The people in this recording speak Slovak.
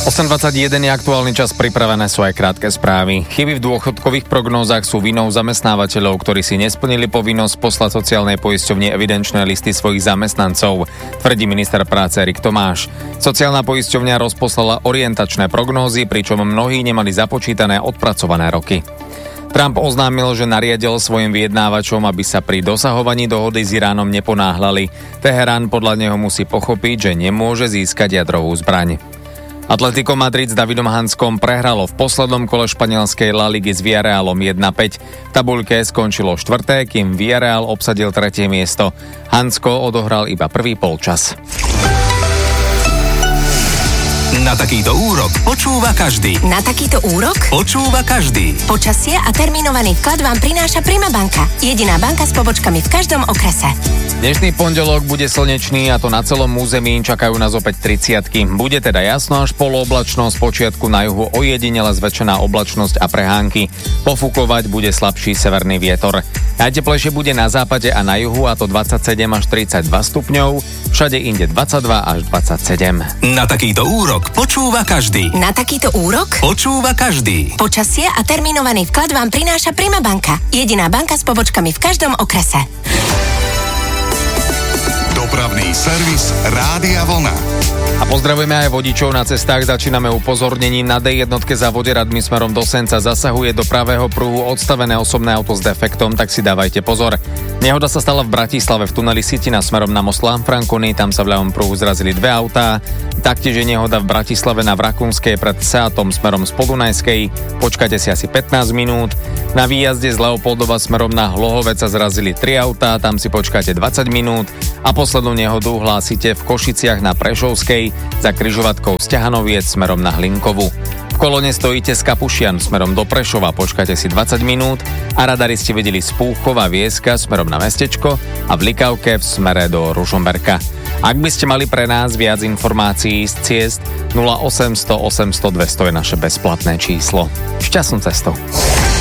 8:21 je aktuálny čas, pripravené sú aj krátke správy. Chyby v dôchodkových prognózach sú vinou zamestnávateľov, ktorí si nesplnili povinnosť poslať sociálnej poisťovni evidenčné listy svojich zamestnancov, tvrdí minister práce Erik Tomáš. Sociálna poisťovňa rozposlala orientačné prognózy, pričom mnohí nemali započítané odpracované roky. Trump oznámil, že nariadil svojim vyjednávačom, aby sa pri dosahovaní dohody s Iránom neponáhľali. Teherán podľa neho musí pochopiť, že nemôže získať jadrovú zbraň. Atletico Madrid s Davidom Hanskom prehralo v poslednom kole španielskej La Ligy s Villarrealom 1-5. V tabuľke skončilo 4., kým Villarreal obsadil 3. miesto. Hansko odohral iba prvý polčas. Na takýto úrok počúva každý. Na takýto úrok Počúva každý. počasie a termínovaný vklad vám prináša Prima banka. Jediná banka s pobočkami v každom okrese. Dnešný pondelok bude slnečný a to na celom území, čakajú nás opäť 30-ky. Bude teda jasno až polooblačno, z počiatku na juhu ojedinele zväčšená oblačnosť a prehánky. Pofúkovať bude slabší severný vietor. Najteplejšie bude na západe a na juhu, a to 27 až 32 stupňov, všade inde 22 až 27. Na takýto úrok počúva každý. Na takýto úrok Počúva každý. počasie a termínovaný vklad vám prináša Prima banka. Jediná banka s pobočkami v každom okrese. Dopravný servis Rádia Vlna. A pozdravujeme aj vodičov na cestách. Začíname upozornením. Na D1 závode Radmy smerom do Senca zasahuje do pravého pruhu odstavené osobné auto s defektom, tak si dávajte pozor. Nehoda sa stala v Bratislave v tuneli Sitina smerom na most Lanfranconi, tam sa v ľavom pruhu zrazili dve autá. Taktiež je nehoda v Bratislave na Vrakunskej pred Seatom smerom z Podunajskej. Počkajte si asi 15 minút. Na výjazde z Leopoldova smerom na Hlohovec sa zrazili 3 autá, tam si počkáte 20 minút. A poslednú nehodu hlásite v Košiciach na Prešovskej za križovatkou Sťahanoviec smerom na Hlinkovu. V kolone stojíte z Kapušian smerom do Prešova, počkáte si 20 minút a radari ste videli z Púchova Vieska smerom na Mestečko a v Likavke v smere do Ružomberka. Ak by ste mali pre nás viac informácií z ciest, 0800 800 200 je naše bezplatné číslo. Šťastnú cestu.